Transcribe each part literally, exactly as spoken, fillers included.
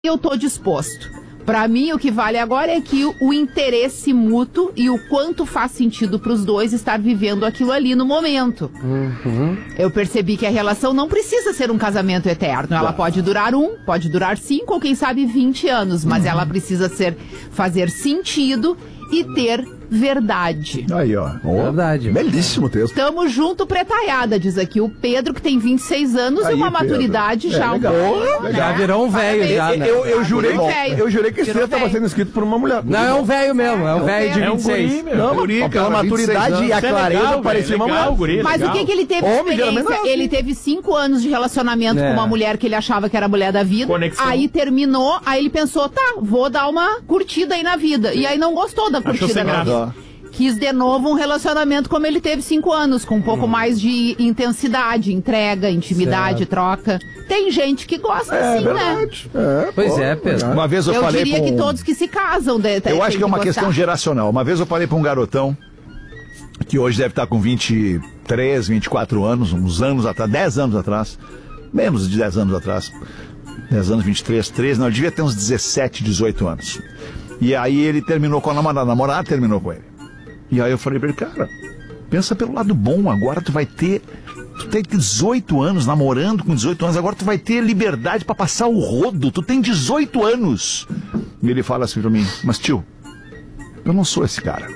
eu tô disposto. Pra mim, o que vale agora é que o, o interesse mútuo e o quanto faz sentido pros dois estar vivendo aquilo ali no momento. Uhum. Eu percebi que a relação não precisa ser um casamento eterno. Ela pode durar um, pode durar cinco ou quem sabe vinte anos, mas uhum. ela precisa ser, fazer sentido e ter verdade. Aí, ó. Oh, verdade. Belíssimo texto. Tamo junto, pretaiada, diz aqui o Pedro, que tem vinte e seis anos aí, e uma Pedro. maturidade é, já legal. um pouco, Legal. Já virou um velho, já, né? Eu, eu, jurei, eu jurei que esse Virou texto estava sendo escrito por uma mulher. Não, é um velho mesmo, é um velho de É um vinte e seis. guri, meu. Não, Guri, pela cara, maturidade e a Isso é clareza legal, parecia uma legal, mulher. guri, Mas legal. o que, que ele teve Homem, geralmente experiência? não é assim. Ele teve cinco anos de relacionamento É. com uma mulher que ele achava que era a mulher da vida. Conexão. Aí terminou, aí ele pensou, tá, vou dar uma curtida aí na vida. E aí não gostou da Achou curtida sem na graça. vida. Quis de novo um relacionamento como ele teve cinco anos, com um pouco Hum. mais de intensidade, entrega, intimidade, Certo. troca. Tem gente que gosta É assim, né? verdade. É, Pois pô, é, Pedro. Uma vez eu, Eu falei diria pra um... que todos que se casam de, Eu tem acho que é uma gostar. questão geracional. Uma vez eu falei pra um garotão que hoje deve estar com vinte e três, vinte e quatro anos, uns anos atrás, dez anos atrás, menos de dez anos atrás, dez anos, vinte e três, treze, não, ele devia ter uns dezessete, dezoito anos. E aí ele terminou com a namorada, a namorada terminou com ele. E aí eu falei pra ele, cara, pensa pelo lado bom, agora tu vai ter, tu tem dezoito anos, namorando com dezoito anos, agora tu vai ter liberdade pra passar o rodo, tu tem dezoito anos. E ele fala assim pra mim, mas tio, eu não sou esse cara.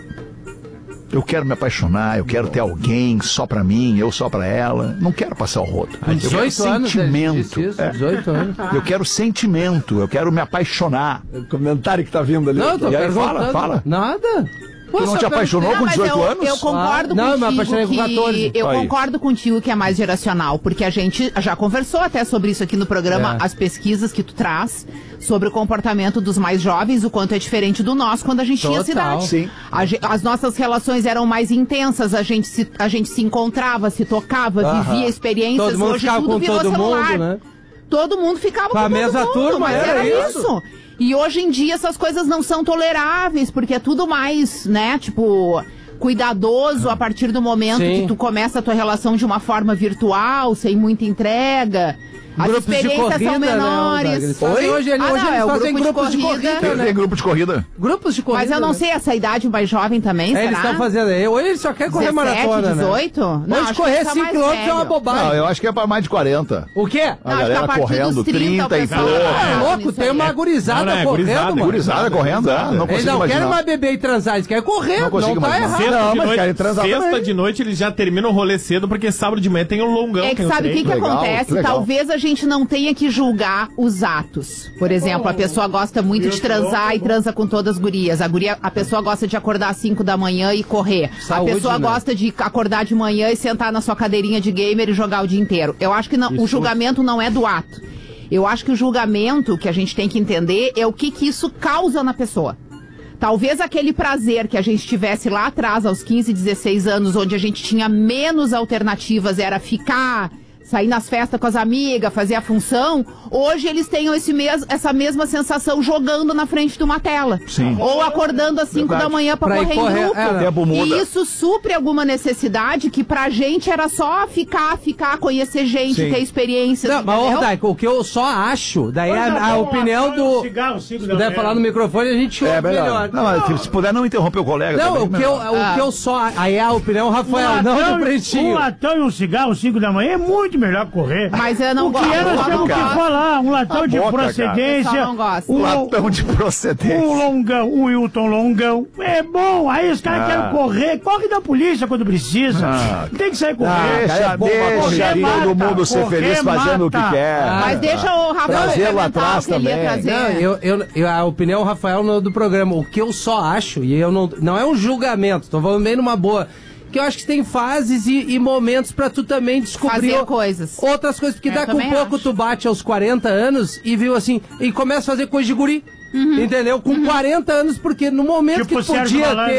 Eu quero me apaixonar, eu quero ter alguém só pra mim, eu só pra ela. Não quero passar o rodo. Eu quero dezoito anos, ele sentimento. disse isso, É. dezoito anos. Eu quero sentimento, eu quero me apaixonar. O comentário que tá vindo ali. Não, eu tô E aí, perguntando. fala, fala. Nada. Pô, Tu não só te apaixonou perguntei. com Não, mas dezoito eu, anos? eu concordo Ah, não, eu me apaixonei contigo com quatorze. que eu Aí. concordo contigo que é mais geracional, porque a gente já conversou até sobre isso aqui no programa, É. as pesquisas que tu traz sobre o comportamento dos mais jovens, o quanto é diferente do nosso quando a gente tinha Total. cidade. Sim. A ge- as nossas relações eram mais intensas, a gente se, a gente se encontrava, se tocava, Aham. vivia experiências. Todo mundo Hoje ficava tudo com virou todo celular. mundo, né? Todo mundo ficava Com com, a todo mesma mundo, turma, mas era era isso. isso. E hoje em dia essas coisas não são toleráveis, porque é tudo mais, né, tipo, cuidadoso a partir do momento Sim. que tu começa a tua relação de uma forma virtual, sem muita entrega. As Grupos de experiências corrida, são né, menores. Daga? Eles fazem hoje, ele- Ah, hoje não, eles é o fazem grupo de grupos de corrida. corrida, Tem, né? tem grupo de corrida? Grupos de corrida. Mas eu não né? sei essa idade mais jovem também, É, será? eles estão fazendo aí. Hoje ele só quer correr dezessete, maratona, dezoito? né? Não, Hoje acho correr que tá cinco mais quilômetros é uma velho. bobagem. Não, eu acho que é pra mais de quarenta. O quê? A Não, acho que a galera partir correndo dos trinta, trinta e o pessoal pouco. tá É parado louco, nisso tem aí. uma gurizada Não, não, é correndo, gurizada, mano. Gurizada correndo, ah, não Eles consigo não querem imaginar. mais beber e transar, eles querem correr, Não não, consigo tá imaginar. errado. Sexta, Não, de, mas noite, querem transar sexta também. de noite eles já terminam o rolê cedo, porque sábado de manhã tem um longão. É que tem um sabe o que, treino. que Legal, acontece? legal. Talvez a gente não tenha que julgar os atos. Por exemplo, a pessoa gosta muito de transar e transa com todas as gurias. A, guria, a pessoa gosta de acordar às cinco da manhã e correr. Saúde, a pessoa né? gosta de acordar de manhã e sentar na sua cadeirinha de gamer e jogar o dia inteiro. Eu acho que não- o julgamento não é do ato. Eu acho que o julgamento que a gente tem que entender é o que, que isso causa na pessoa. Talvez aquele prazer que a gente tivesse lá atrás, aos quinze, dezesseis anos, onde a gente tinha menos alternativas, era ficar, sair nas festas com as amigas, fazer a função, hoje eles tenham esse mes essa mesma sensação jogando na frente de uma tela. Sim. Ou acordando às cinco Verdade. da manhã pra, Pra ir correr em correr, grupo. é, O tempo muda. E isso supre alguma necessidade que pra gente era só ficar, ficar, conhecer gente, Sim. ter experiências. Não, mas, ô, entendeu? Daico, o que eu só acho, daí a, a opinião do... Se puder falar no microfone, a gente ouve É melhor. melhor. Não, mas se puder não interromper o colega. Não, também, o que, eu, melhor. o que eu só... Aí é a opinião, Rafael, não do Um Pretinho. latão e um cigarro às cinco da manhã é muito melhor correr. Mas eu não O que gosto. é, nós eu temos não que gosto. falar. Um latão A de boca, cara. procedência. Eu não gosto. Um, Latão de procedência. um longão, um Wilton longão. É bom. Aí os caras Ah. querem correr. Corre da polícia quando precisa. Ah. Tem que sair correr. Deixa, cara, é bom pra deixa correr, todo mata. mundo ser Correr, feliz fazendo o que mata. quer. Mas deixa o Rafael Trazer lá comentar atrás o que ele ia também. trazer. Não, eu, eu, eu- a opinião, Rafael, no, do programa. O que eu só acho, e eu não. Não é um julgamento, tô falando bem numa boa. Que eu acho que tem fases e, e momentos pra tu também descobrir Fazer o- coisas. outras coisas. Porque Eu daqui a um também pouco acho. tu bate aos quarenta anos e viu assim, e começa a fazer coisa de guri. Uhum. Entendeu? Com quarenta anos, porque no momento Tipo que tu Sérgio podia Malandro. ter. Uhum.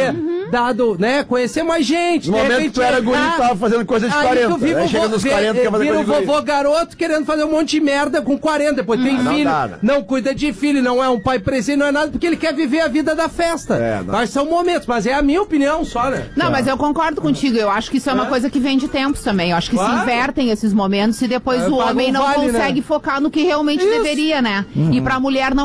dado, né, conhecer mais gente. No de momento que repente, tu era guri, ah, tu tava fazendo coisa de aí quarenta. tu vive Aí o chega vô- nos vê- quarenta, quer fazer vira coisa o de guri. vovô garoto querendo fazer um monte de merda com quarenta. Depois tem não filho, dá, né? não cuida de filho, não é um pai presente, não é nada, porque ele quer viver a vida da festa. É, não. Mas são momentos, mas é a minha opinião só, né? Não, mas eu concordo contigo. Eu acho que isso é uma É. coisa que vem de tempos também. Eu acho que Claro. se invertem esses momentos e depois É, o paga homem um não vale, consegue né? focar no que realmente Isso. deveria, né? E pra mulher não